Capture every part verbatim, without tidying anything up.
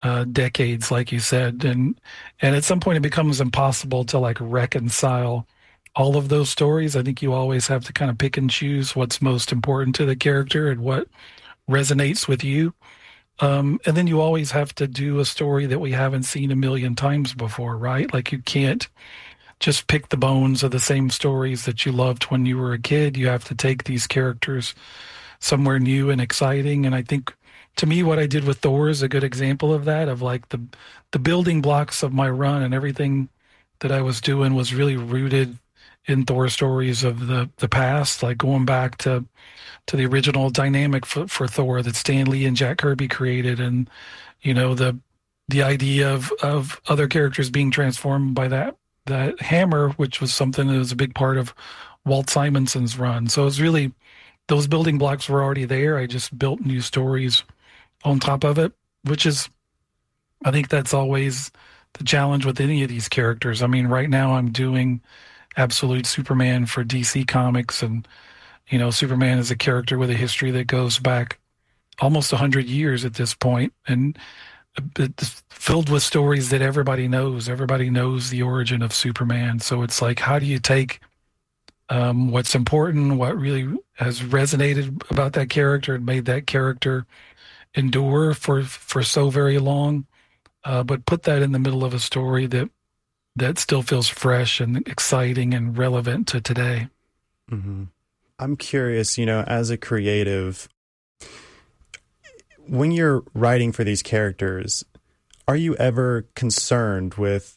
uh, decades, like you said, and and at some point it becomes impossible to like reconcile all of those stories. I think you always have to kind of pick and choose what's most important to the character and what resonates with you. Um, and then you always have to do a story that we haven't seen a million times before, right? Like you can't just pick the bones of the same stories that you loved when you were a kid. You have to take these characters somewhere new and exciting. And I think to me, what I did with Thor is a good example of that, of like the the building blocks of my run and everything that I was doing was really rooted in Thor stories of the the past, like going back to to the original dynamic for, for Thor that Stan Lee and Jack Kirby created, and you know the the idea of of other characters being transformed by that that hammer, which was something that was a big part of Walt Simonson's run. So it's really those building blocks were already there. I just built new stories on top of it, which is, I think that's always the challenge with any of these characters. I mean, right now I'm doing Absolute Superman for D C Comics, and you know, Superman is a character with a history that goes back almost one hundred years at this point, and it's filled with stories that everybody knows. Everybody knows the origin of Superman. So it's like, how do you take um, what's important, what really has resonated about that character and made that character endure for for so very long, uh, but put that in the middle of a story that that still feels fresh and exciting and relevant to today. Mm-hmm. I'm curious, you know, as a creative, when you're writing for these characters, are you ever concerned with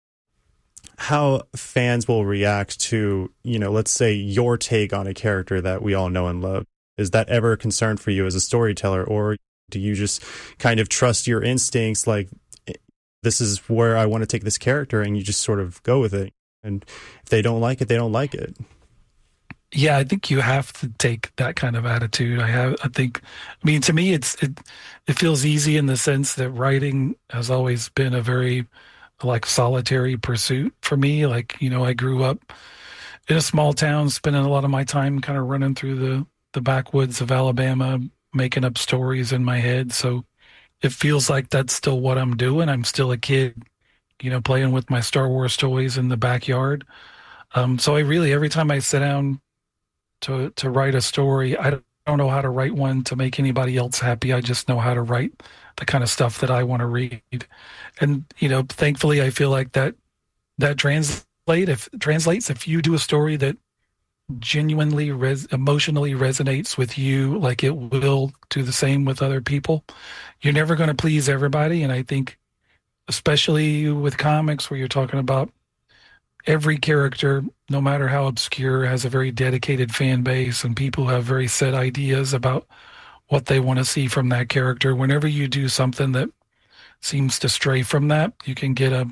how fans will react to, you know, let's say your take on a character that we all know and love? Is that ever a concern for you as a storyteller, or do you just kind of trust your instincts, like, this is where I want to take this character, and you just sort of go with it? And if they don't like it, they don't like it. Yeah, I think you have to take that kind of attitude. I have, I think, I mean, to me, it's, it, it feels easy in the sense that writing has always been a very like solitary pursuit for me. Like, you know, I grew up in a small town, spending a lot of my time kind of running through the, the backwoods of Alabama, making up stories in my head. So it feels like that's still what I'm doing. I'm still a kid, you know, playing with my Star Wars toys in the backyard. Um, so I really, every time I sit down to to write a story, I don't know how to write one to make anybody else happy. I just know how to write the kind of stuff that I want to read. And, you know, thankfully I feel like that that translate if translates if you do a story that genuinely res, emotionally resonates with you, like it will do the same with other people. You're never going to please everybody, and I think especially with comics where you're talking about every character, no matter how obscure, has a very dedicated fan base, and people have very set ideas about what they want to see from that character. Whenever you do something that seems to stray from that, you can get a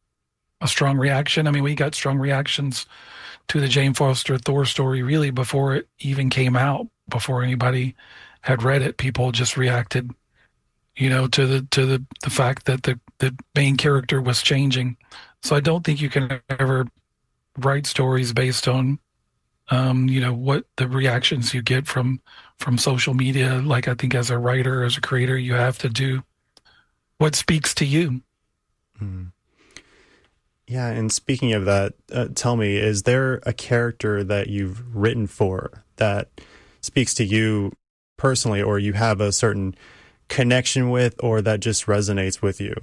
a strong reaction. I mean, we got strong reactions to the Jane Foster Thor story really before it even came out, before anybody had read it. People just reacted, you know, to the to the, the fact that the, the main character was changing. So I don't think you can ever write stories based on, um, you know, what the reactions you get from from social media. Like, I think as a writer, as a creator, you have to do what speaks to you. Mm. Yeah, and speaking of that, uh, tell me, is there a character that you've written for that speaks to you personally, or you have a certain connection with, or that just resonates with you?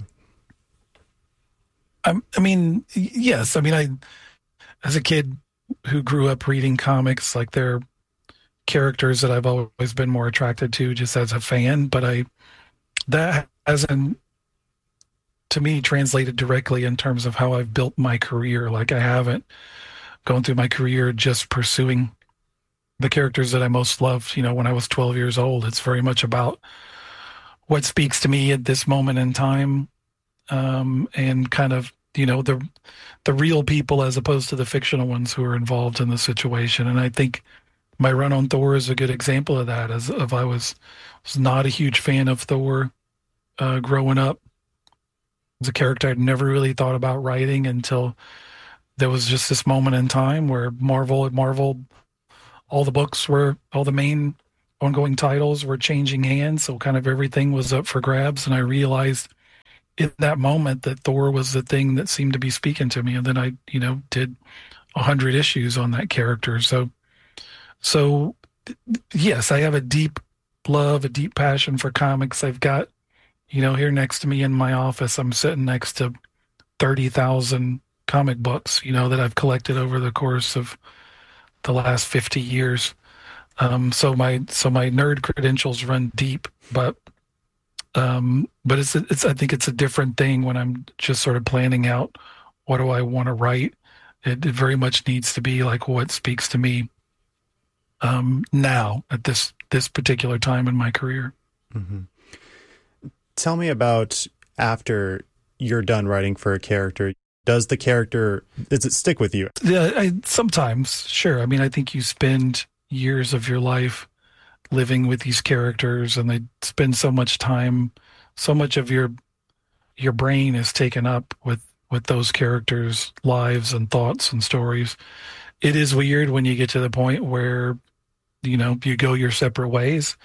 I, I mean, yes. I mean, I, as a kid who grew up reading comics, like there are characters that I've always been more attracted to just as a fan, but I, that hasn't, to me, translated directly in terms of how I've built my career. Like, I haven't gone through my career just pursuing the characters that I most loved, you know, when I was twelve years old. It's very much about what speaks to me at this moment in time, um, and kind of, you know, the the real people as opposed to the fictional ones who are involved in the situation. And I think my run on Thor is a good example of that. As if I was was not a huge fan of Thor uh, growing up. It was a character I'd never really thought about writing until there was just this moment in time where Marvel at Marvel, all the books were, all the main ongoing titles were changing hands. So kind of everything was up for grabs. And I realized in that moment that Thor was the thing that seemed to be speaking to me. And then I, you know, did a hundred issues on that character. So, so yes, I have a deep love, a deep passion for comics. I've got, you know, here next to me in my office, I'm sitting next to thirty thousand comic books, you know, that I've collected over the course of the last fifty years. Um, so my, so my nerd credentials run deep, but, um, but it's, it's, I think it's a different thing when I'm just sort of planning out what do I want to write. It, it very much needs to be like what speaks to me, um, now at this, this particular time in my career. Mm-hmm. Tell me about after you're done writing for a character. Does the character, does it stick with you? Yeah, I, sometimes, sure. I mean, I think you spend years of your life living with these characters, and they spend so much time, so much of your your brain is taken up with with those characters' lives and thoughts and stories. It is weird when you get to the point where, you know, you go your separate ways,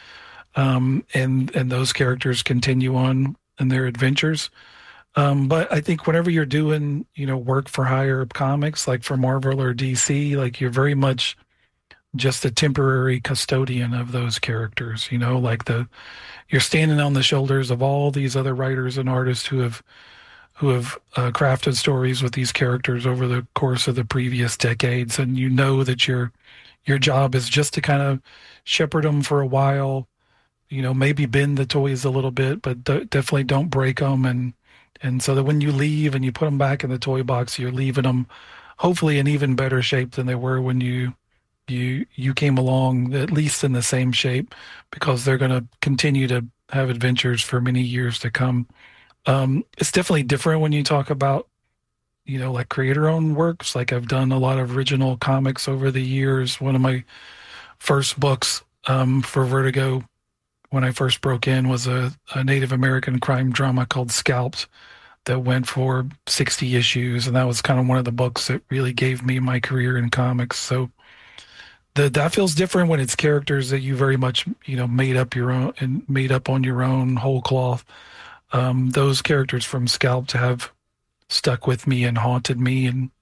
um, and and those characters continue on in their adventures. Um, but I think whenever you're doing, you know, work for hire comics, like for Marvel or D C, like you're very much just a temporary custodian of those characters, you know, like the, you're standing on the shoulders of all these other writers and artists who have, who have uh, crafted stories with these characters over the course of the previous decades. And you know that your, your job is just to kind of shepherd them for a while, you know, maybe bend the toys a little bit, but d- definitely don't break them. And, and so that when you leave and you put them back in the toy box, you're leaving them hopefully in even better shape than they were when you, you you came along, at least in the same shape, because they're going to continue to have adventures for many years to come. Um, it's definitely different when you talk about, you know, like creator-owned works. Like I've done a lot of original comics over the years. One of my first books um, for Vertigo, when I first broke in, was a, a Native American crime drama called Scalped that went for sixty issues. And that was kind of one of the books that really gave me my career in comics. So The, that feels different when it's characters that you very much, you know, made up your own and made up on your own whole cloth. Um, those characters from Scalped have stuck with me and haunted me in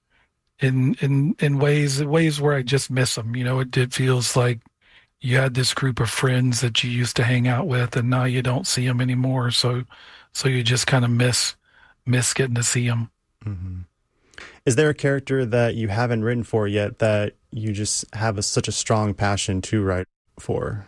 in in in ways ways where I just miss them. You know, it, it feels like you had this group of friends that you used to hang out with, and now you don't see them anymore. So so you just kind of miss miss getting to see them. Mm-hmm. Is there a character that you haven't written for yet that you just have a, such a strong passion to write for?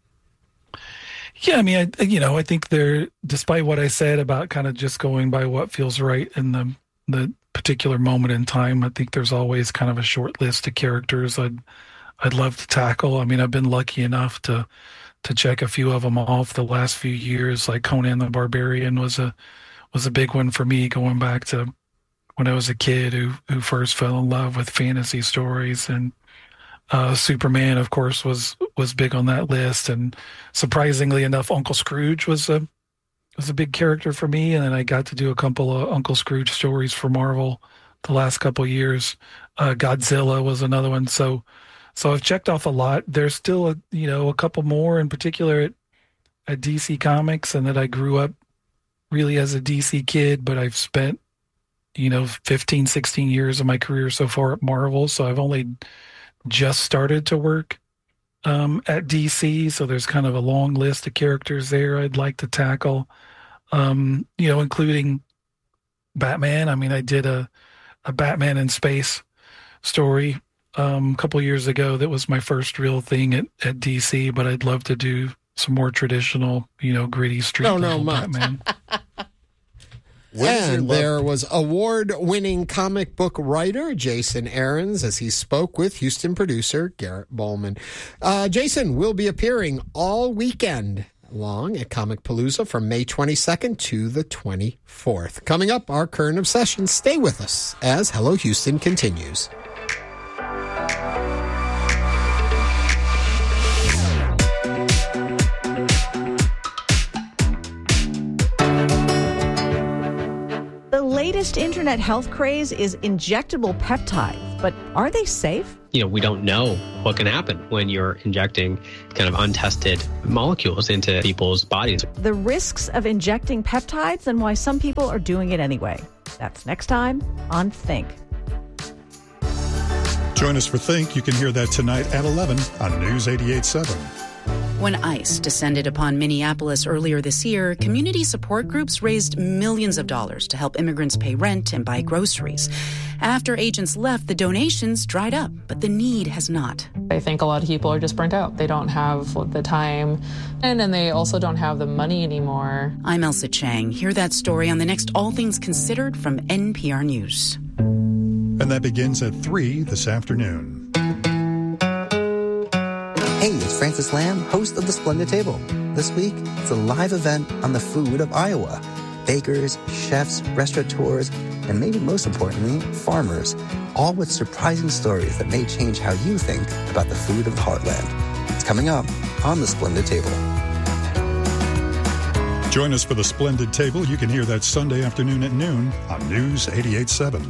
Yeah, I mean, I, you know, I think there, despite what I said about kind of just going by what feels right in the the particular moment in time, I think there's always kind of a short list of characters I'd I'd love to tackle. I mean, I've been lucky enough to to check a few of them off the last few years. Like Conan the Barbarian was a was a big one for me, going back to when I was a kid who who first fell in love with fantasy stories. And uh, Superman, of course, was was big on that list. And surprisingly enough, Uncle Scrooge was a was a big character for me. And then I got to do a couple of Uncle Scrooge stories for Marvel the last couple of years. Uh, Godzilla was another one. So so I've checked off a lot. There's still a you know a couple more in particular at, at D C Comics, and that I grew up really as a D C kid, but I've spent you know, fifteen, sixteen years of my career so far at Marvel. So I've only just started to work um, at D C. So there's kind of a long list of characters there I'd like to tackle, um, you know, including Batman. I mean, I did a, a Batman in space story um, a couple years ago. That was my first real thing at, at D C, but I'd love to do some more traditional, you know, gritty street no, no, Batman. And there was award-winning comic book writer Jason Aarons as he spoke with Houston producer Garrett Bowman. Uh, Jason will be appearing all weekend long at Comic Palooza from May twenty-second to the twenty-fourth. Coming up, our current obsession. Stay with us as Hello Houston continues. The latest internet health craze is injectable peptides. But are they safe? You know, we don't know what can happen when you're injecting kind of untested molecules into people's bodies. The risks of injecting peptides and why some people are doing it anyway. That's next time on Think. Join us for Think. You can hear that tonight at eleven on News eighty-eight point seven. When ICE descended upon Minneapolis earlier this year, community support groups raised millions of dollars to help immigrants pay rent and buy groceries. After agents left, the donations dried up, but the need has not. I think a lot of people are just burnt out. They don't have the time, and, and they also don't have the money anymore. I'm Elsa Chang. Hear that story on the next All Things Considered from N P R News. And that begins at three this afternoon. Hey, it's Francis Lamb, host of The Splendid Table. This week, it's a live event on the food of Iowa. Bakers, chefs, restaurateurs, and maybe most importantly, farmers, all with surprising stories that may change how you think about the food of the heartland. It's coming up on The Splendid Table. Join us for The Splendid Table. You can hear that Sunday afternoon at noon on News eighty-eight point seven.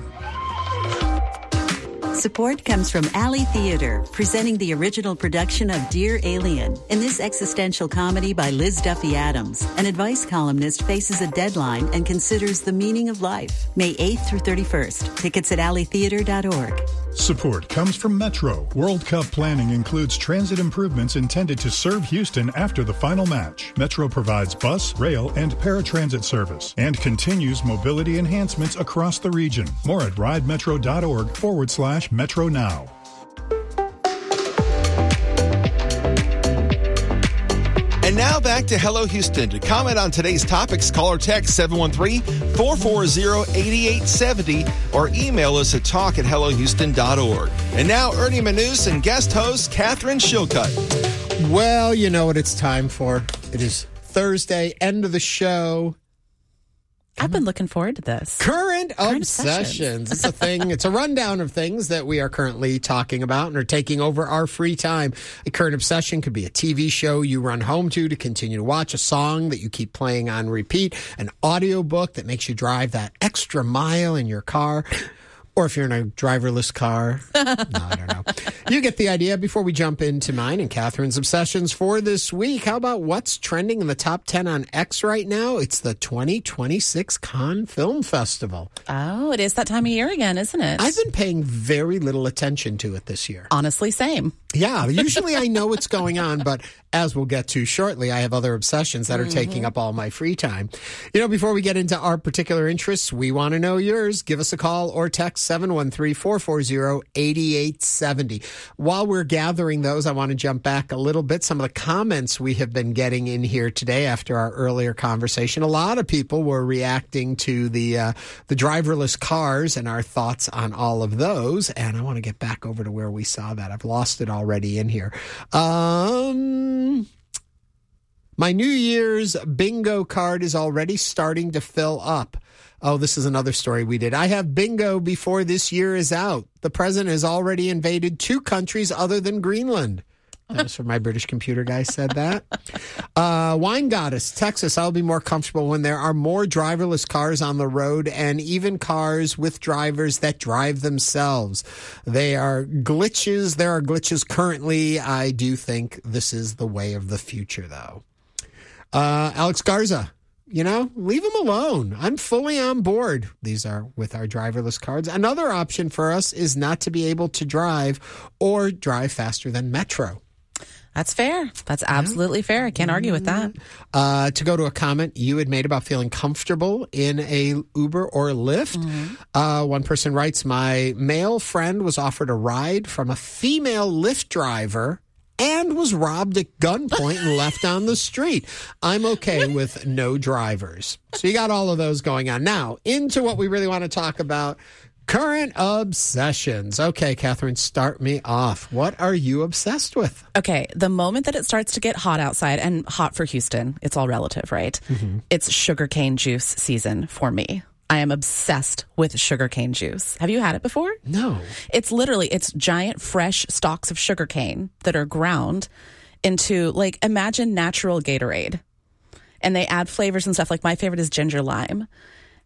Support comes from Alley Theater, presenting the original production of Dear Alien. In this existential comedy by Liz Duffy Adams, an advice columnist faces a deadline and considers the meaning of life. May eighth through thirty-first. Tickets at alley theater dot org. Support comes from Metro. World Cup planning includes transit improvements intended to serve Houston after the final match. Metro provides bus, rail, and paratransit service and continues mobility enhancements across the region. More at ridemetro.org forward slash Metro Now. And now back to Hello Houston. To comment on today's topics, call or text seven one three, four four zero, eight eight seven zero or email us at talk at hello houston dot org. And now Ernie Manous and guest host Catherine Shilcutt. Well, you know what it's time for. It is Thursday, end of the show. I've been looking forward to this. Current, Current obsessions. It's a thing. It's a rundown of things that we are currently talking about and are taking over our free time. A current obsession could be a T V show you run home to to continue to watch, a song that you keep playing on repeat, an audiobook that makes you drive that extra mile in your car. Or if you're in a driverless car. No, I don't know. You get the idea. Before we jump into mine and Catherine's obsessions for this week, how about what's trending in the top ten on X right now? It's the twenty twenty-six Cannes Film Festival. Oh, it is that time of year again, isn't it? I've been paying very little attention to it this year. Honestly, same. Yeah, usually I know what's going on, but as we'll get to shortly, I have other obsessions that are mm-hmm. taking up all my free time. You know, before we get into our particular interests, we want to know yours. Give us a call or text seven one three, four four zero, eight eight seven zero. While we're gathering those, I want to jump back a little bit. Some of the comments we have been getting in here today after our earlier conversation. A lot of people were reacting to the uh, the driverless cars and our thoughts on all of those. And I want to get back over to where we saw that. I've lost it already in here. Um... My New Year's bingo card is already starting to fill up. Oh, this is another story we did. I have bingo before this year is out. The president has already invaded two countries other than Greenland. That's where my British computer guy said that. Uh, Wine Goddess, Texas, I'll be more comfortable when there are more driverless cars on the road and even cars with drivers that drive themselves. They are glitches. There are glitches currently. I do think this is the way of the future, though. Uh, Alex Garza, you know, leave them alone. I'm fully on board. These are with our driverless cards. Another option for us is not to be able to drive or drive faster than Metro. That's fair. That's absolutely fair. I can't argue with that. Uh, to go to a comment you had made about feeling comfortable in a Uber or Lyft. Mm-hmm. Uh, one person writes, my male friend was offered a ride from a female Lyft driver and was robbed at gunpoint and left on the street. I'm okay with no drivers. So you got all of those going on. Now, into what we really want to talk about, current obsessions. Okay, Catherine, start me off. What are you obsessed with? Okay, the moment that it starts to get hot outside, and hot for Houston, it's all relative, right? Mm-hmm. It's sugarcane juice season for me. I am obsessed with sugarcane juice. Have you had it before? No. It's literally, it's giant fresh stalks of sugarcane that are ground into, like, imagine natural Gatorade. And they add flavors and stuff. Like, my favorite is ginger lime.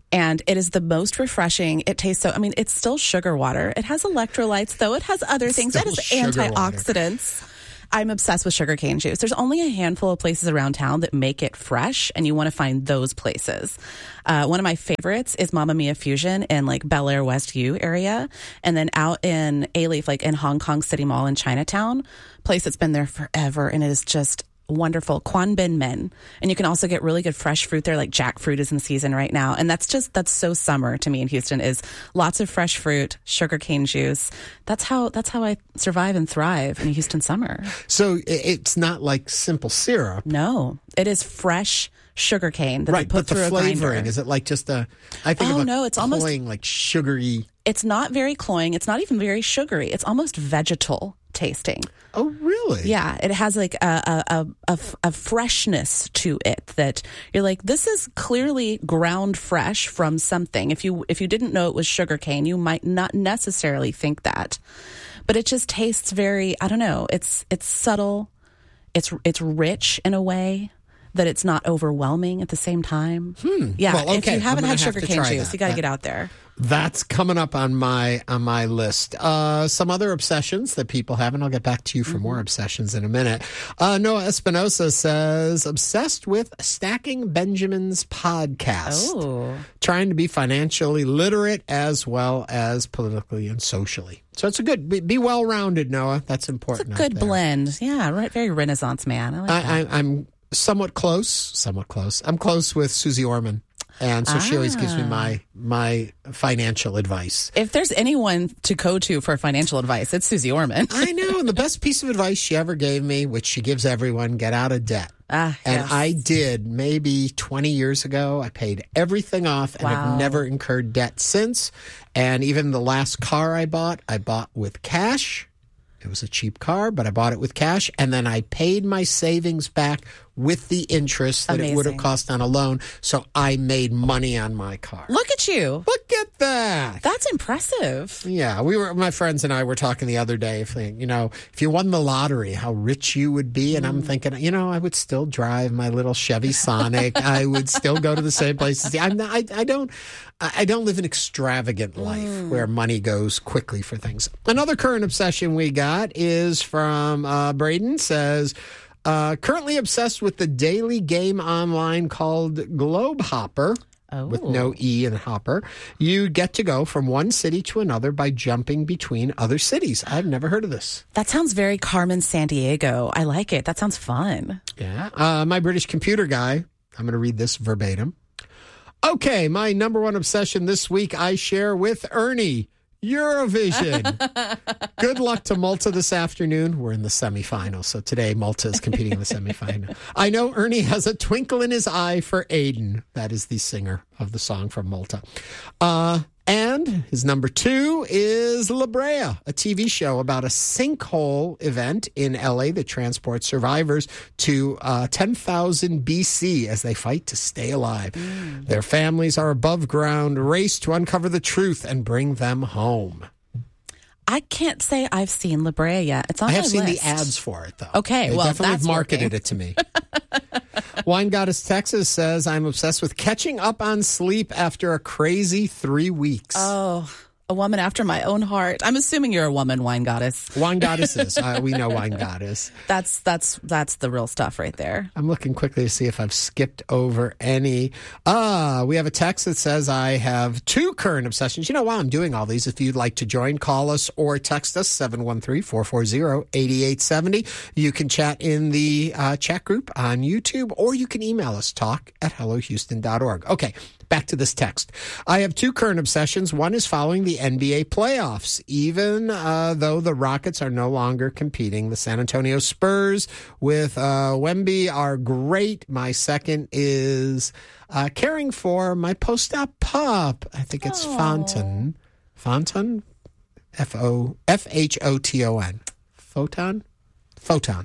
And it is the most refreshing. It tastes so, I mean, it's still sugar water. It has electrolytes, though. It has other things. Still It has sugar antioxidants. I'm obsessed with sugarcane juice. There's only a handful of places around town that make it fresh, and you want to find those places. Uh, one of my favorites is Mamma Mia Fusion in like Bel Air, Westview area. And then out in A-Leaf, like in Hong Kong City Mall in Chinatown, place that's been there forever, and it is just wonderful. Quan Bin Men. And you can also get really good fresh fruit there, like jackfruit is in season right now. And that's just, that's so summer to me in Houston, is lots of fresh fruit, sugarcane juice. That's how, that's how I survive and thrive in Houston summer. So it's not like simple syrup. No, it is fresh sugarcane that right, they put but through the a flavoring, grinder. is it like just a, I think Oh, of a no, it's cloying, almost- like sugary. It's not very cloying. It's not even very sugary. It's almost vegetal tasting. Oh, really? Yeah, it has like a, a, a, a freshness to it that you're like, this is clearly ground fresh from something. If you if you didn't know it was sugarcane, you might not necessarily think that. But it just tastes very, I don't know, it's it's subtle, it's it's rich in a way that it's not overwhelming at the same time. Hmm. Yeah, Well, if okay, you haven't I'm had gonna have to sugarcane try juice, that. you got to That- get out there. That's coming up on my on my list. Uh, some other obsessions that people have, and I'll get back to you for Mm-hmm. more obsessions in a minute. Uh, Noah Espinosa says, obsessed with Stacking Benjamins podcast. Oh. Trying to be financially literate as well as politically and socially. So it's a good, be, be well-rounded, Noah. That's important. It's a good out there. blend. Yeah, right, very Renaissance man. I like that. I, I, I'm somewhat close, somewhat close. I'm close with Susie Orman. And so she always gives me my my financial advice. If there's anyone to go to for financial advice, it's Susie Orman. I know. And the best piece of advice she ever gave me, which she gives everyone, get out of debt. Ah, and yes. I did maybe twenty years ago. I paid everything off and Wow. have never incurred debt since. And even the last car I bought, I bought with cash. It was a cheap car, but I bought it with cash. And then I paid my savings back with the interest that it would have Amazing. cost on a loan. So I made money on my car. Look at you. Look at that. That's impressive. Yeah, we were. My friends and I were talking the other day. If you know, if you won the lottery, how rich you would be. And I'm thinking, you know, I would still drive my little Chevy Sonic. I would still go to the same places. I'm not, I, I don't. I don't live an extravagant life where money goes quickly for things. Another current obsession we got is from uh, Braden. Says, uh, currently obsessed with the daily game online called Globe Hopper. Oh. With no E in Hopper. You get to go from one city to another by jumping between other cities. I've never heard of this. That sounds very Carmen Sandiego. I like it. That sounds fun. Yeah. Uh, my British computer guy, I'm going to read this verbatim. Okay, my number one obsession this week I share with Ernie. Eurovision. Good luck to Malta this afternoon. We're in the semifinals, so today Malta is competing in the semifinal. I know Ernie has a twinkle in his eye for Aiden. That is the singer of the song from Malta. Uh, and his number two is La Brea, a T V show about a sinkhole event in L A that transports survivors to uh, ten thousand B C as they fight to stay alive. Mm. Their families are above ground, race to uncover the truth and bring them home. I can't say I've seen La Brea yet. It's on I have my seen list. the ads for it, though. Okay, they well, definitely that's marketed working. it to me. Wine Goddess Texas says, I'm obsessed with catching up on sleep after a crazy three weeks. Oh, a woman after my own heart. I'm assuming you're a woman, Wine Goddess. Wine Goddesses. uh, we know Wine Goddess. That's that's that's the real stuff right there. I'm looking quickly to see if I've skipped over any. Ah, we have a text that says I have two current obsessions. You know, while I'm doing all these, if you'd like to join, call us or text us, seven one three, four four zero, eight eight seven zero. You can chat in the uh, chat group on YouTube, or you can email us, talk at hello houston dot org. Okay, back to this text. I have two current obsessions. One is following the N B A playoffs. Even uh, though the Rockets are no longer competing, the San Antonio Spurs with uh, Wemby are great. My second is uh, caring for my post-op pup. I think it's Aww. Fonton. Fonton? F O F H O T O N. Photon? Photon.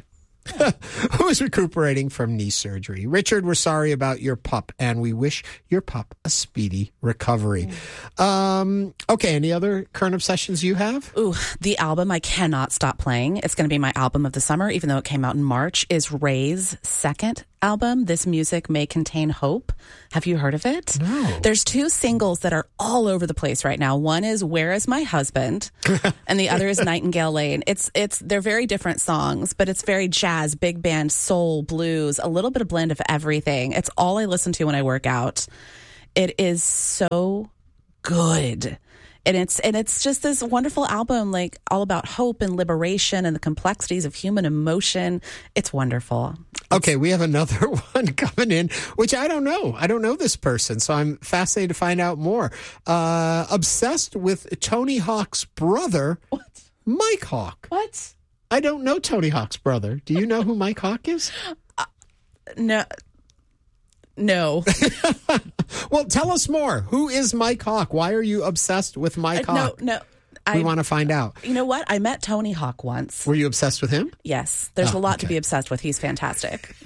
Who is recuperating from knee surgery. Richard, we're sorry about your pup, and we wish your pup a speedy recovery. Mm. Um, okay, any other current obsessions you have? Ooh, the album I cannot stop playing. It's going to be my album of the summer, even though it came out in March, is Ray's second album, This Music May Contain Hope. Have you heard of it? No. There's two singles that are all over the place right now. One is Where Is My Husband? And the other is Nightingale Lane. It's, it's, they're very different songs, but it's very jazz, big band, soul, blues, a little bit of blend of everything. It's all I listen to when I work out. It is so good. And it's and it's just this wonderful album, like all about hope and liberation and the complexities of human emotion. It's wonderful. Okay, we have another one coming in, which I don't know. I don't know this person, so I'm fascinated to find out more. Uh, obsessed with Tony Hawk's brother, what? Mike Hawk. What? I don't know Tony Hawk's brother. Do you know who Mike Hawk is? Uh, no. No. Well, tell us more. Who is Mike Hawk? Why are you obsessed with Mike uh, Hawk? No, no. We I want to find out. You know what? I met Tony Hawk once. Were you obsessed with him? Yes. There's oh, a lot okay. to be obsessed with. He's fantastic.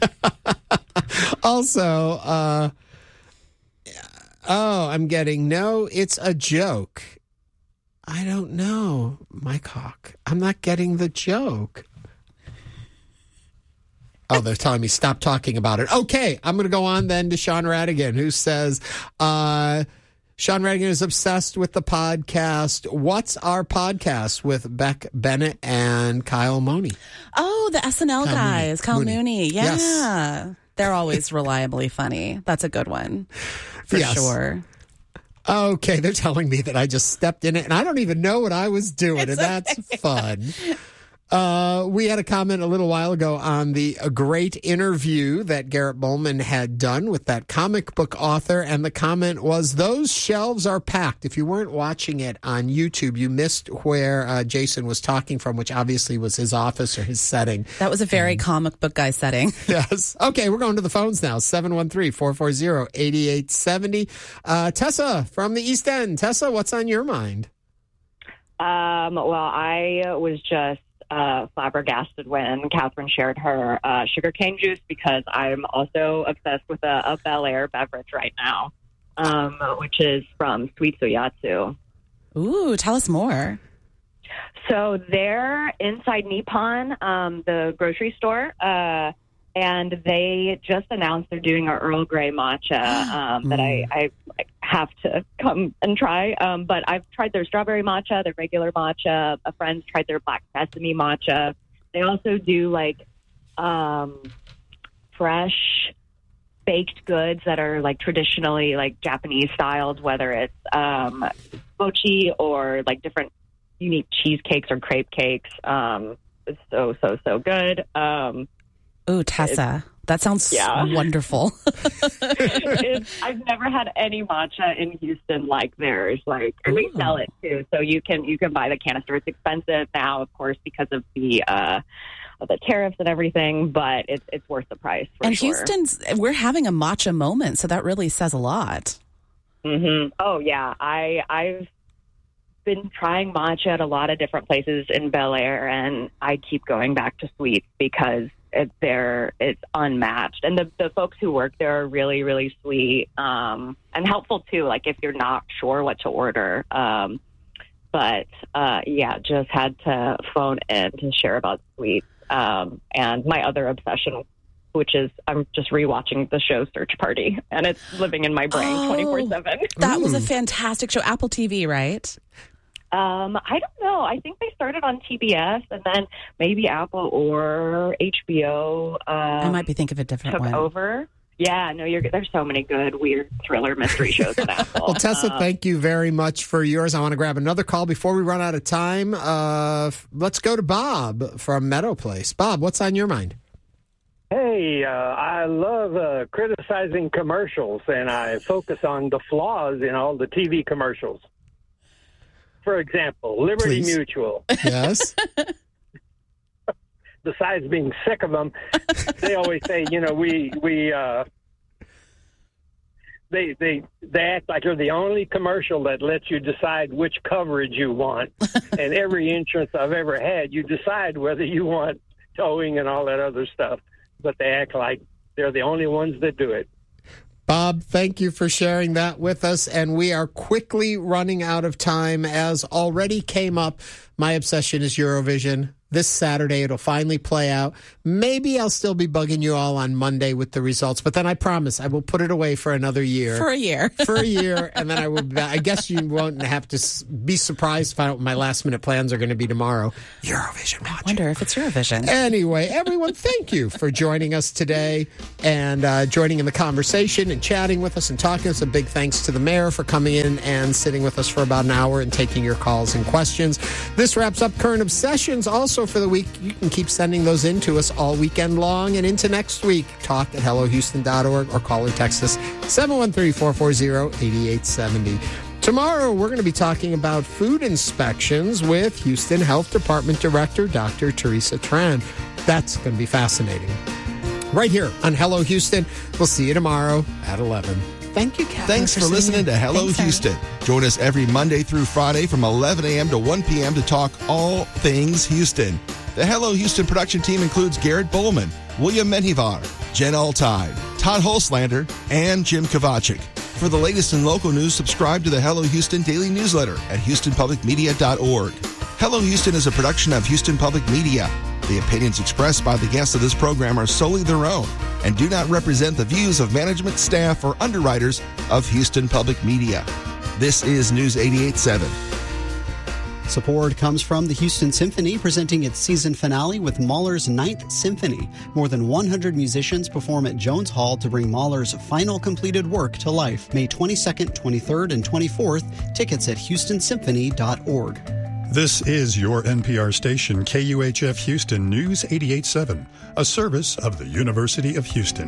Also, uh, oh, I'm getting no, it's a joke. I don't know, Mike Hawk. I'm not getting the joke. Oh, they're telling me stop talking about it. Okay, I'm going to go on then to Sean Radigan, who says, uh, Sean Radigan is obsessed with the podcast. What's our podcast with Beck Bennett and Kyle Mooney? Oh, the S N L Kyle guys. Mooney. Kyle Mooney. Mooney. Yeah. Yes. They're always reliably funny. That's a good one. For Yes. sure. Okay, they're telling me that I just stepped in it, and I don't even know what I was doing, It's and that's okay. fun. Uh, we had a comment a little while ago on the a great interview that Garrett Bowman had done with that comic book author, and the comment was, those shelves are packed. If you weren't watching it on YouTube, you missed where uh, Jason was talking from, which obviously was his office or his setting. That was a very um, comic book guy setting. Yes. Okay, we're going to the phones now. seven one three, four four zero, eight eight seven zero. Uh, Tessa from the East End. Tessa, what's on your mind? Um, well, I was just Uh, flabbergasted when Catherine shared her uh, sugarcane juice, because I'm also obsessed with a, a Bel Air beverage right now, um, which is from Sweet Suyatsu. Ooh, tell us more. So they're inside Nippon, um, the grocery store, uh, and they just announced they're doing an Earl Grey matcha um, that I, I have to come and try. Um, but I've tried their strawberry matcha, their regular matcha. A friend's tried their black sesame matcha. They also do like um, fresh baked goods that are like traditionally like Japanese styled, whether it's um, mochi or like different unique cheesecakes or crepe cakes. Um, it's so, so, so good. Um, Ooh, Tessa. That sounds yeah. wonderful. it's, I've never had any matcha in Houston like theirs. Like, and they sell it too, so you can you can buy the canister. It's expensive now, of course, because of the uh, of the tariffs and everything, but it's it's worth the price. For and sure. Houston's, we're having a matcha moment, so that really says a lot. Mm-hmm. Oh yeah, I I've been trying matcha at a lot of different places in Bel Air, and I keep going back to Sweets because It, they're, it's unmatched. And the, the folks who work there are really, really sweet um, and helpful, too, like if you're not sure what to order. Um, but, uh, yeah, just had to phone in to share about Sweets. Um, and my other obsession, which is I'm just rewatching the show Search Party, and it's living in my brain oh, twenty-four seven. That was a fantastic show. Apple T V, right? Um, I don't know. I think they started on T B S, and then maybe Apple or H B O. Um, I might be thinking of a different took one. over. Yeah, no, you're. There's so many good, weird thriller mystery shows on Apple. Well, Tessa, um, thank you very much for yours. I want to grab another call before we run out of time. Uh, let's go to Bob from Meadow Place. Bob, what's on your mind? Hey, uh, I love uh, criticizing commercials, and I focus on the flaws in all the T V commercials. For example, Liberty Please. Mutual. Yes. Besides being sick of them, they always say, you know, we we uh, they they they act like they're the only commercial that lets you decide which coverage you want. And every insurance I've ever had, you decide whether you want towing and all that other stuff. But they act like they're the only ones that do it. Bob, thank you for sharing that with us. And we are quickly running out of time. As already came up, my obsession is Eurovision. this Saturday. It'll finally play out. Maybe I'll still be bugging you all on Monday with the results, but then I promise I will put it away for another year. For a year. For a year, and then I will. I guess you won't have to be surprised to find out what my last minute plans are going to be tomorrow. Eurovision watch. I wonder if it's Eurovision. Anyway, everyone, thank you for joining us today and uh, joining in the conversation and chatting with us and talking to us. A big thanks to the mayor for coming in and sitting with us for about an hour and taking your calls and questions. This wraps up Current Obsessions. Also for the week, you can keep sending those in to us all weekend long and into next week. Talk at hello houston dot org or call or text us seven one three, four four zero, eight eight seven zero. Tomorrow, we're going to be talking about food inspections with Houston Health Department Director Doctor Teresa Tran. That's going to be fascinating. Right here on Hello Houston. We'll see you tomorrow at eleven. Thank you, Catherine. Thanks for, for listening to Hello Thanks, Houston. Sarah. Join us every Monday through Friday from eleven a.m. to one p.m. to talk all things Houston. The Hello Houston production team includes Garrett Bowman, William Menjivar, Jen Altide, Todd Holslander, and Jim Kovacic. For the latest in local news, subscribe to the Hello Houston daily newsletter at houston public media dot org. Hello Houston is a production of Houston Public Media. The opinions expressed by the guests of this program are solely their own and do not represent the views of management, staff, or underwriters of Houston Public Media. This is News eighty-eight point seven. Support comes from the Houston Symphony, presenting its season finale with Mahler's Ninth Symphony. More than one hundred musicians perform at Jones Hall to bring Mahler's final completed work to life. May twenty-second, twenty-third, and twenty-fourth. Tickets at houston symphony dot org. This is your N P R station, K U H F Houston News eighty-eight point seven, a service of the University of Houston.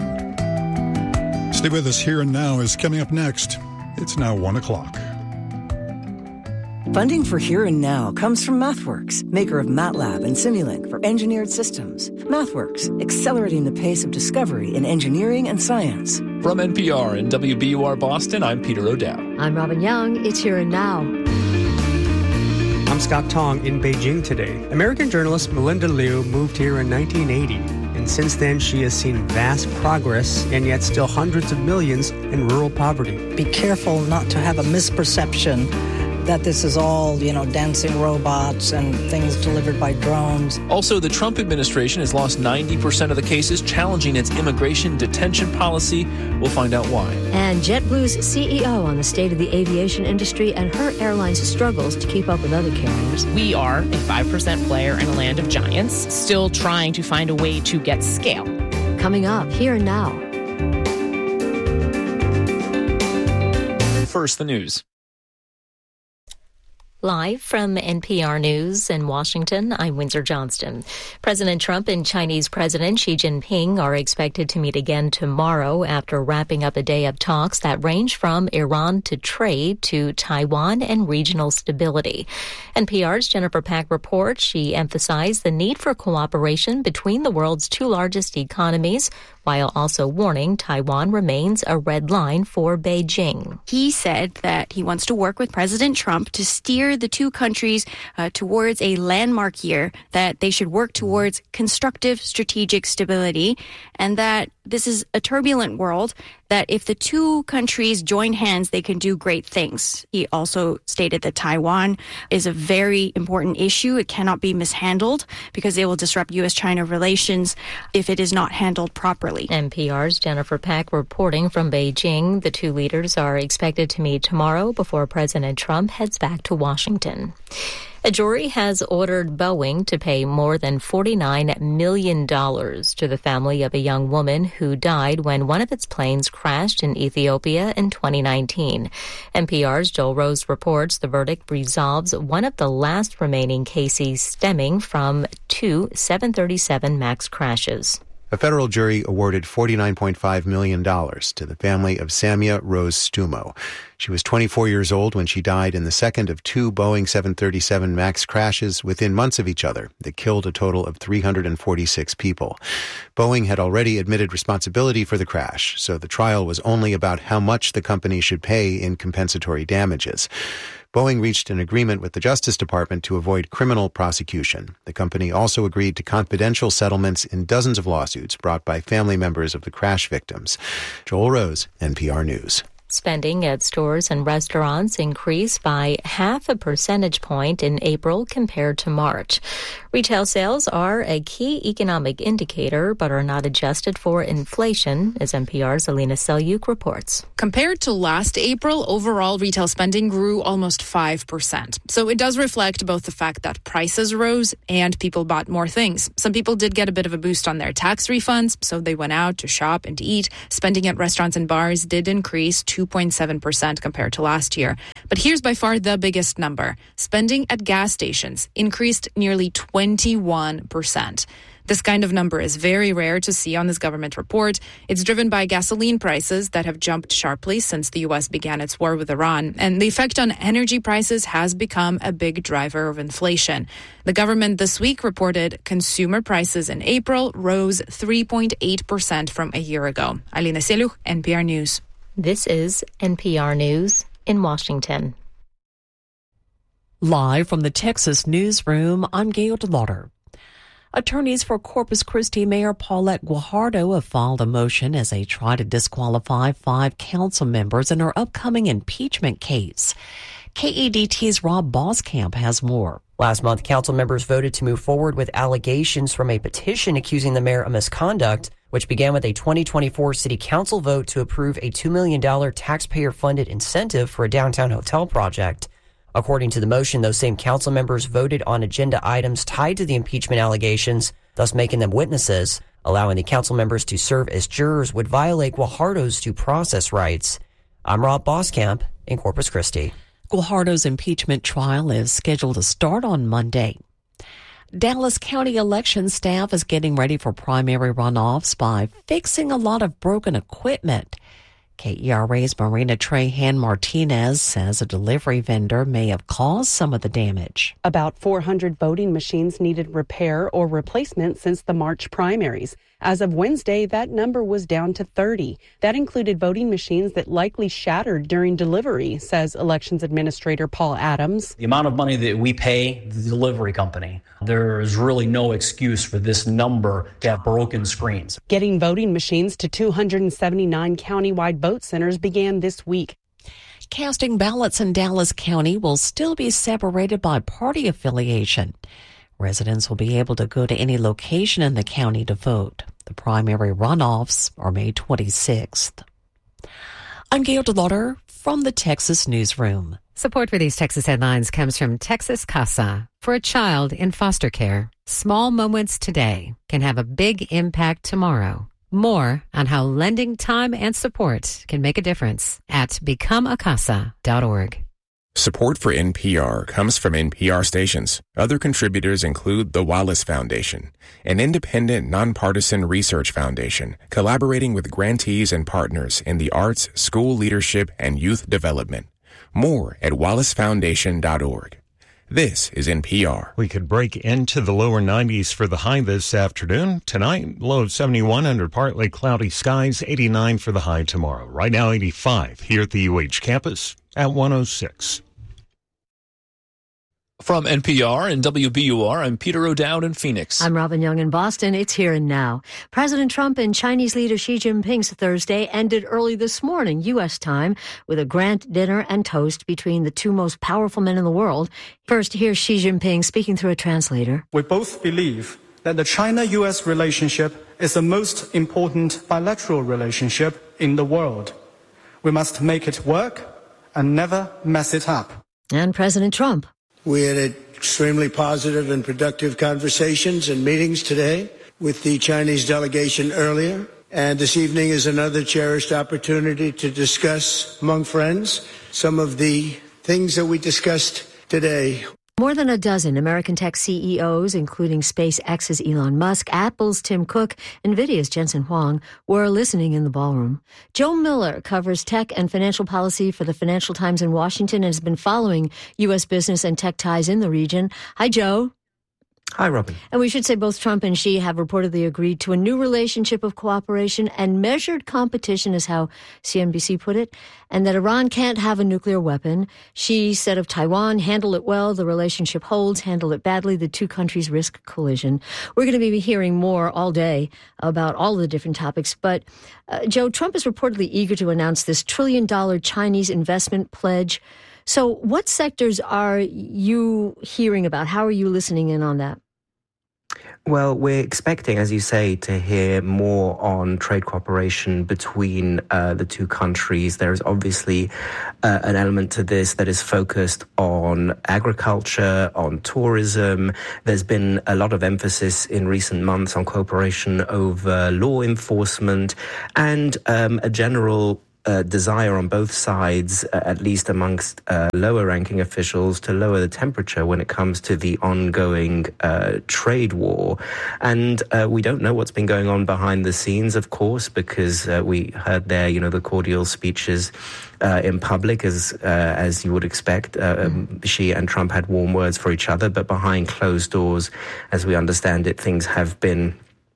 Stay with us. Here and Now is coming up next. It's now one o'clock. Funding for Here and Now comes from MathWorks, maker of MATLAB and Simulink for engineered systems. MathWorks, accelerating the pace of discovery in engineering and science. From N P R and W B U R Boston, I'm Peter O'Dowd. I'm Robin Young. It's Here and Now. I'm Scott Tong in Beijing today. American journalist Melinda Liu moved here in nineteen eighty, and since then she has seen vast progress and yet still hundreds of millions in rural poverty. Be careful not to have a misperception that this is all, you know, dancing robots and things delivered by drones. Also, the Trump administration has lost ninety percent of the cases challenging its immigration detention policy. We'll find out why. And JetBlue's C E O on the state of the aviation industry and her airline's struggles to keep up with other carriers. We are a five percent player in a land of giants, still trying to find a way to get scale. Coming up, Here and Now. First, the news. Live from N P R News in Washington, I'm Windsor Johnston. President Trump and Chinese President Xi Jinping are expected to meet again tomorrow after wrapping up a day of talks that range from Iran to trade to Taiwan and regional stability. N P R's Jennifer Pack reports she emphasized the need for cooperation between the world's two largest economies, while also warning Taiwan remains a red line for Beijing. He said that he wants to work with President Trump to steer the two countries uh, towards a landmark year, that they should work towards constructive strategic stability, and that this is a turbulent world, that if the two countries join hands, they can do great things. He also stated that Taiwan is a very important issue. It cannot be mishandled because it will disrupt U S China relations if it is not handled properly. N P R's Jennifer Pack reporting from Beijing. The two leaders are expected to meet tomorrow before President Trump heads back to Washington. A jury has ordered Boeing to pay more than forty-nine million dollars to the family of a young woman who died when one of its planes crashed in Ethiopia in twenty nineteen. N P R's Joel Rose reports the verdict resolves one of the last remaining cases stemming from two seven thirty-seven MAX crashes. A federal jury awarded forty-nine point five million dollars to the family of Samia Rose Stumo. She was twenty-four years old when she died in the second of two Boeing seven thirty-seven MAX crashes within months of each other that killed a total of three hundred forty-six people. Boeing had already admitted responsibility for the crash, so the trial was only about how much the company should pay in compensatory damages. Boeing reached an agreement with the Justice Department to avoid criminal prosecution. The company also agreed to confidential settlements in dozens of lawsuits brought by family members of the crash victims. Joel Rose, N P R News. Spending at stores and restaurants increased by half a percentage point in April compared to March. Retail sales are a key economic indicator but are not adjusted for inflation, as N P R's Alina Selyuk reports. Compared to last April, overall retail spending grew almost five percent. So it does reflect both the fact that prices rose and people bought more things. Some people did get a bit of a boost on their tax refunds, so they went out to shop and to eat. Spending at restaurants and bars did increase two point seven percent compared to last year. But here's by far the biggest number. Spending at gas stations increased nearly twenty-one percent. This kind of number is very rare to see on this government report. It's driven by gasoline prices that have jumped sharply since the U S began its war with Iran. And the effect on energy prices has become a big driver of inflation. The government this week reported consumer prices in April rose three point eight percent from a year ago. Alina Selyuk, N P R News. This is N P R News in Washington. Live from the Texas newsroom, I'm Gail DeLauder. Attorneys for Corpus Christi Mayor Paulette Guajardo have filed a motion as they try to disqualify five council members in her upcoming impeachment case. K E D T's Rob Boskamp has more. Last month, council members voted to move forward with allegations from a petition accusing the mayor of misconduct, which began with a twenty twenty-four city council vote to approve a two million dollars taxpayer-funded incentive for a downtown hotel project. According to the motion, those same council members voted on agenda items tied to the impeachment allegations, thus making them witnesses. Allowing the council members to serve as jurors would violate Guajardo's due process rights. I'm Rob Boskamp in Corpus Christi. Guajardo's impeachment trial is scheduled to start on Monday. Dallas County election staff is getting ready for primary runoffs by fixing a lot of broken equipment. K E R A's Marina Trahan Martinez says a delivery vendor may have caused some of the damage. About four hundred voting machines needed repair or replacement since the March primaries. As of Wednesday, that number was down to thirty. That included voting machines that likely shattered during delivery, says Elections Administrator Paul Adams. The amount of money that we pay the delivery company, there is really no excuse for this number to have broken screens. Getting voting machines to two hundred seventy-nine countywide vote centers began this week. Casting ballots in Dallas County will still be separated by party affiliation. Residents will be able to go to any location in the county to vote. The primary runoffs are May twenty-sixth. I'm Gail DeLauder from the Texas Newsroom. Support for these Texas headlines comes from Texas Casa. For a child in foster care, small moments today can have a big impact tomorrow. More on how lending time and support can make a difference at become a casa dot org. Support for N P R comes from N P R stations. Other contributors include the Wallace Foundation, an independent, nonpartisan research foundation collaborating with grantees and partners in the arts, school leadership, and youth development. More at wallace foundation dot org. This is N P R. We could break into the lower nineties for the high this afternoon. Tonight, low of seventy-one under partly cloudy skies, eighty-nine for the high tomorrow. Right now, eighty-five here at the U H campus at one oh six. From N P R and W B U R, I'm Peter O'Dowd in Phoenix. I'm Robin Young in Boston. It's here and now. President Trump and Chinese leader Xi Jinping's Thursday ended early this morning, U S time, with a grand dinner and toast between the two most powerful men in the world. First, here's Xi Jinping speaking through a translator. We both believe that the China-U S relationship is the most important bilateral relationship in the world. We must make it work and never mess it up. And President Trump. We had extremely positive and productive conversations and meetings today with the Chinese delegation earlier. And this evening is another cherished opportunity to discuss among friends some of the things that we discussed today. More than a dozen American tech C E Os, including SpaceX's Elon Musk, Apple's Tim Cook, NVIDIA's Jensen Huang, were listening in the ballroom. Joe Miller covers tech and financial policy for the Financial Times in Washington and has been following U S business and tech ties in the region. Hi, Joe. Hi, Robin. And we should say both Trump and Xi have reportedly agreed to a new relationship of cooperation and measured competition, is how C N B C put it, and that Iran can't have a nuclear weapon. Xi said of Taiwan, handle it well, the relationship holds, handle it badly, the two countries risk collision. We're going to be hearing more all day about all of the different topics. But, uh, Joe, Trump is reportedly eager to announce this trillion-dollar Chinese investment pledge. So what sectors are you hearing about? How are you listening in on that? Well, we're expecting, as you say, to hear more on trade cooperation between uh, the two countries. There is obviously uh, an element to this that is focused on agriculture, on tourism. There's been a lot of emphasis in recent months on cooperation over law enforcement and um, a general Uh, desire on both sides, uh, at least amongst uh, lower-ranking officials, to lower the temperature when it comes to the ongoing uh, trade war. And uh, we don't know what's been going on behind the scenes, of course, because uh, we heard there, you know, the cordial speeches uh, in public, as uh, as you would expect. Uh, um, Xi and Trump had warm words for each other, but behind closed doors, as we understand it, things have been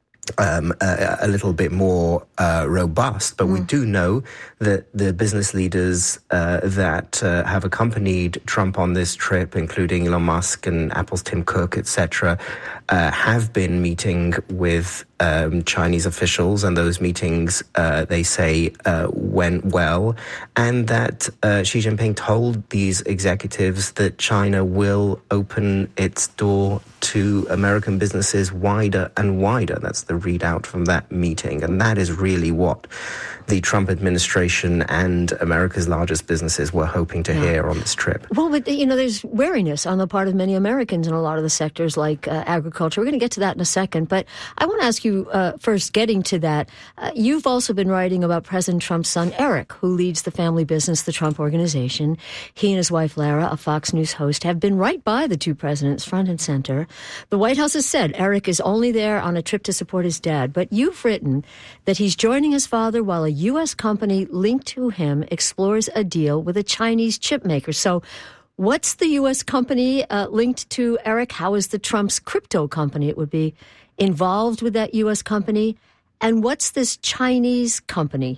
Um, a, a little bit more uh, robust, but mm. we do know that the business leaders uh, that uh, have accompanied Trump on this trip, including Elon Musk and Apple's Tim Cook, et cetera, uh, have been meeting with um, Chinese officials, and those meetings, uh, they say, uh, went well, and that uh, Xi Jinping told these executives that China will open its door to American businesses wider and wider. That's the readout from that meeting. And that is really what the Trump administration and America's largest businesses were hoping to yeah. hear on this trip. Well, but, you know, there's wariness on the part of many Americans in a lot of the sectors like uh, agriculture. We're going to get to that in a second. But I want to ask you uh, first, getting to that, uh, you've also been writing about President Trump's son, Eric, who leads the family business, the Trump Organization. He and his wife, Lara, a Fox News host, have been right by the two presidents, front and center. The White House has said Eric is only there on a trip to support his dad. But you've written that he's joining his father while a U S company linked to him explores a deal with a Chinese chip maker. So what's the U S company uh, linked to Eric? How is the Trump's crypto company, it would be, involved with that U S company? And what's this Chinese company?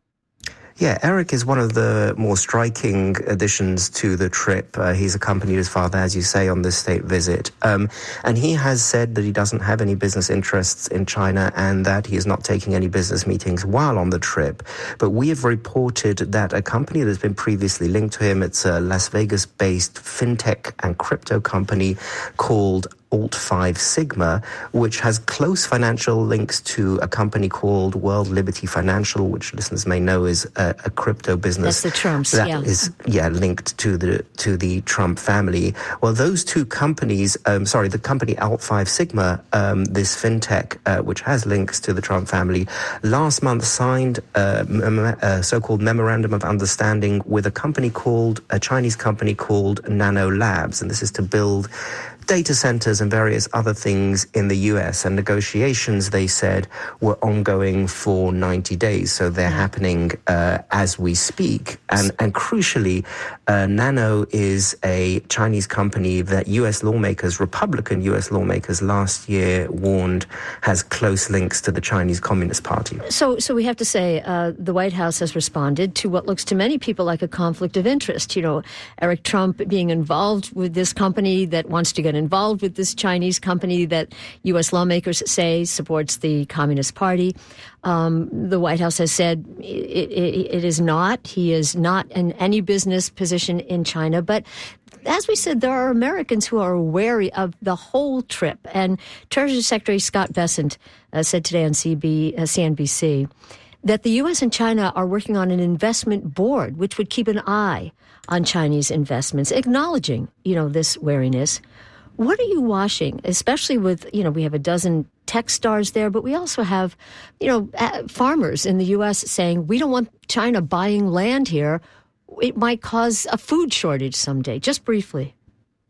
Yeah, Eric is one of the more striking additions to the trip. Uh, he's accompanied his father, as you say, on this state visit. Um, and he has said that he doesn't have any business interests in China and that he is not taking any business meetings while on the trip. But we have reported that a company that's been previously linked to him, it's a Las Vegas-based fintech and crypto company called Alt five Sigma, which has close financial links to a company called World Liberty Financial, which listeners may know is a, a crypto business. That's the Trumps, that yeah. is, yeah, linked to the to the Trump family. Well, those two companies, um, sorry, the company Alt five Sigma, um, this fintech, uh, which has links to the Trump family, last month signed a, a so-called memorandum of understanding with a company called, a Chinese company called Nano Labs, and this is to build data centers and various other things in the U S. And negotiations, they said, were ongoing for ninety days. So they're happening uh, as we speak. And, and crucially, uh, Nano is a Chinese company that U S lawmakers, Republican U S lawmakers last year warned has close links to the Chinese Communist Party. So, so we have to say uh, the White House has responded to what looks to many people like a conflict of interest. You know, Eric Trump being involved with this company that wants to get involved with this Chinese company that U S lawmakers say supports the Communist Party. Um, the White House has said it, it, it is not. He is not in any business position in China. But as we said, there are Americans who are wary of the whole trip. And Treasury Secretary Scott Bessent uh, said today on C B, uh, C N B C that the U S and China are working on an investment board which would keep an eye on Chinese investments, acknowledging, you know, this wariness. What are you watching, especially with, you know, we have a dozen tech stars there, but we also have, you know, farmers in the U S saying, we don't want China buying land here. It might cause a food shortage someday. Just briefly.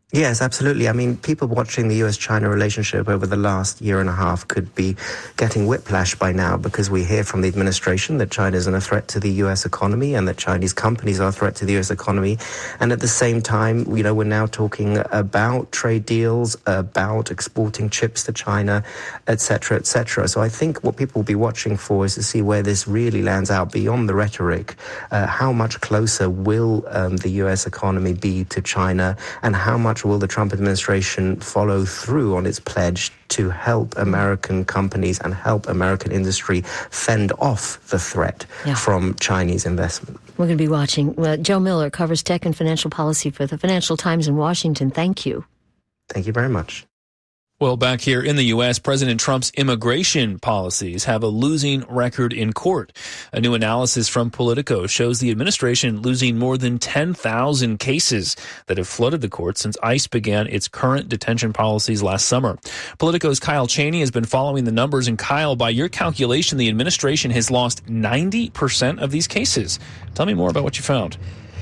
Yes, absolutely. I mean, people watching the U S China relationship over the last year and a half could be getting whiplash by now, because we hear from the administration that China isn't a threat to the U S economy and that Chinese companies are a threat to the U S economy. And at the same time, you know, we're now talking about trade deals, about exporting chips to China, et cetera, et cetera. So I think what people will be watching for is to see where this really lands out beyond the rhetoric. Uh, how much closer will um, the U S economy be to China, and how much will the Trump administration follow through on its pledge to help American companies and help American industry fend off the threat yeah. from Chinese investment? We're going to be watching. Uh, Joe Miller covers tech and financial policy for the Financial Times in Washington. Thank you. Thank you very much. Well, back here in the U S, President Trump's immigration policies have a losing record in court. A new analysis from Politico shows the administration losing more than ten thousand cases that have flooded the courts since ICE began its current detention policies last summer. Politico's Kyle Cheney has been following the numbers. And Kyle, by your calculation, the administration has lost ninety percent of these cases. Tell me more about what you found.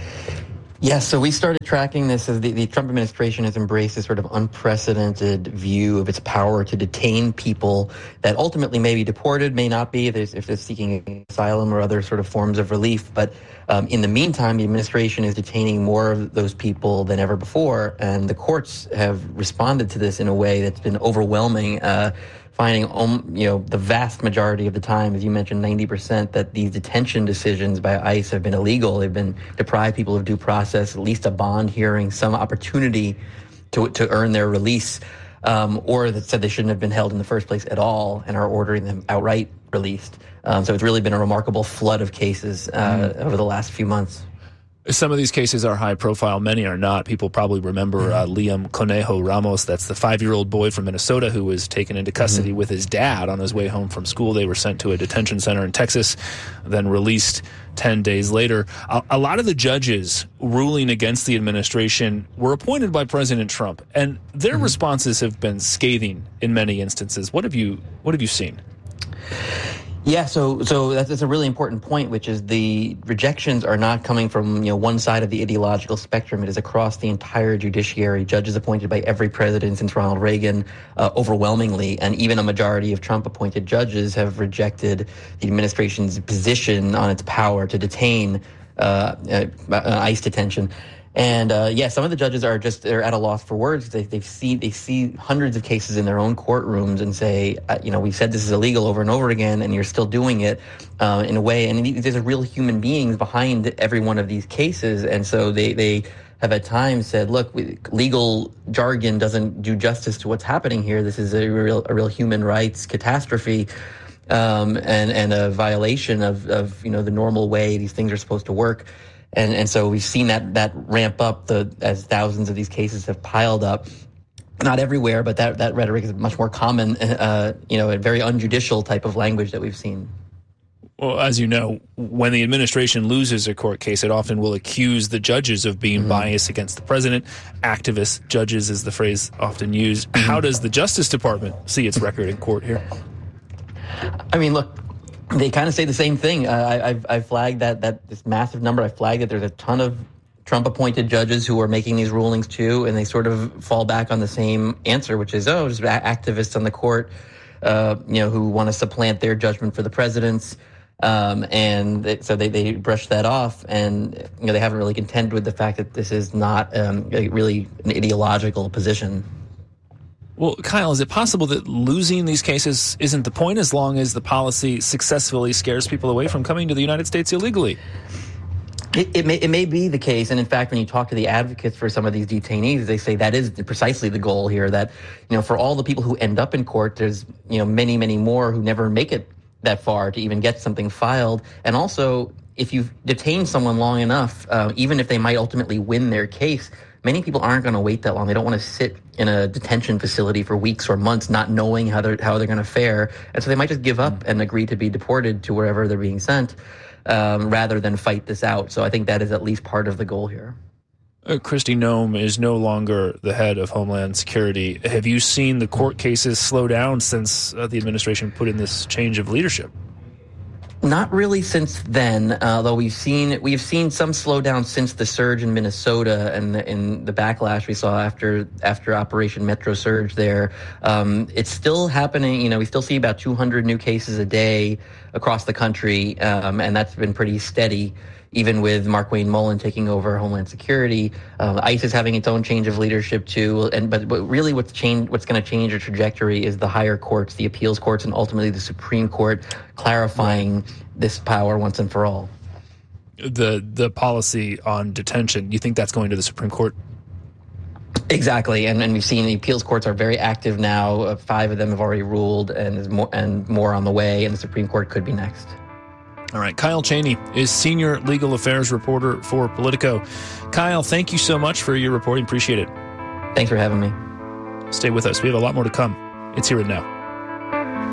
Yes, so we started tracking this as the, the Trump administration has embraced this sort of unprecedented view of its power to detain people that ultimately may be deported, may not be, if they're, if they're seeking asylum or other sort of forms of relief. But um, in the meantime, the administration is detaining more of those people than ever before, and the courts have responded to this in a way that's been overwhelming. Uh, finding, um, you know, the vast majority of the time, as you mentioned, ninety percent, that these detention decisions by ICE have been illegal. They've been deprived people of due process, at least a bond hearing, some opportunity to to earn their release, um, or that said they shouldn't have been held in the first place at all and are ordering them outright released. Um, so it's really been a remarkable flood of cases uh, mm. over the last few months. Some of these cases are high profile. Many are not. People probably remember uh, Liam Conejo Ramos. That's the five-year-old boy from Minnesota who was taken into custody mm-hmm. with his dad on his way home from school. They were sent to a detention center in Texas, then released ten days later. A, a lot of the judges ruling against the administration were appointed by President Trump, and their mm-hmm. responses have been scathing in many instances. What have you What have you seen? Yeah, so so that's, that's a really important point, which is the rejections are not coming from, you know, one side of the ideological spectrum. It is across the entire judiciary. Judges appointed by every president since Ronald Reagan, uh, overwhelmingly, and even a majority of Trump-appointed judges have rejected the administration's position on its power to detain uh, uh, ICE detention. And uh, yeah, some of the judges are just they're at a loss for words. They they see they see hundreds of cases in their own courtrooms and say, uh, you know, we've said this is illegal over and over again, and you're still doing it uh, in a way. And there's real human beings behind every one of these cases, and so they they have at times said, look, we, legal jargon doesn't do justice to what's happening here. This is a real a real human rights catastrophe. Um, and and a violation of of you know the normal way these things are supposed to work. And and so we've seen that that ramp up the as thousands of these cases have piled up. Not everywhere, but that, that rhetoric is much more common, uh, you know, a very unjudicial type of language that we've seen. Well, as you know, when the administration loses a court case, it often will accuse the judges of being mm-hmm. biased against the president. Activist judges is the phrase often used. Mm-hmm. How does the Justice Department see its record in court here? I mean, look, they kind of say the same thing. Uh, I, I've, I've flagged that, that this massive number. I flagged that there's a ton of Trump-appointed judges who are making these rulings too, and they sort of fall back on the same answer, which is, oh, just activists on the court, uh, you know, who want to supplant their judgment for the president's. Um, and they, so they, they brush that off, and you know they haven't really contended with the fact that this is not um, a, really an ideological position. Well, Kyle, is it possible that losing these cases isn't the point as long as the policy successfully scares people away from coming to the United States illegally? It, it may it may be the case, and in fact, when you talk to the advocates for some of these detainees, they say that is precisely the goal here. That you know, for all the people who end up in court, there's you know many many more who never make it that far to even get something filed. And also, if you detain someone long enough, uh, even if they might ultimately win their case, many people aren't going to wait that long. They don't want to sit in a detention facility for weeks or months, not knowing how they're how they're going to fare, and so they might just give up and agree to be deported to wherever they're being sent. Um, rather than fight this out. So I think that is at least part of the goal here. Uh, Kristi Noem is no longer the head of Homeland Security. Have you seen the court cases slow down since uh, the administration put in this change of leadership? Not really since then, although we've seen we've seen some slowdown since the surge in Minnesota and the, in the backlash we saw after after Operation Metro Surge there. Um, it's still happening. You know, we still see about two hundred new cases a day across the country, um, and that's been pretty steady. Even with Markwayne Mullin taking over Homeland Security, um, ICE is having its own change of leadership too. And but, but really, what's change, what's going to change the trajectory is the higher courts, the appeals courts, and ultimately the Supreme Court clarifying this power once and for all. The the policy on detention, you think that's going to the Supreme Court? Exactly, and, and we've seen the appeals courts are very active now. Uh, five of them have already ruled, and is more and more on the way. And the Supreme Court could be next. All right, Kyle Cheney is senior legal affairs reporter for Politico. Kyle, thank you so much for your reporting. Appreciate it. Thanks for having me. Stay with us. We have a lot more to come. It's Here and Now.